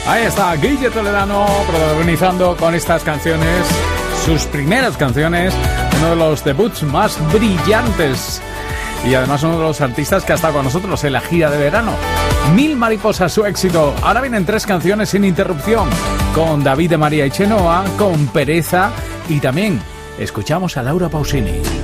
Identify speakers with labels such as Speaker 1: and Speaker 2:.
Speaker 1: Ahí está Guille Toledano protagonizando con estas canciones, sus primeras canciones, uno de los debuts más brillantes y además uno de los artistas que ha estado con nosotros en la gira de verano. Mil mariposas, su éxito. Ahora vienen 3 canciones sin interrupción, con David de María y Chenoa, con Pereza, y también escuchamos a Laura Pausini.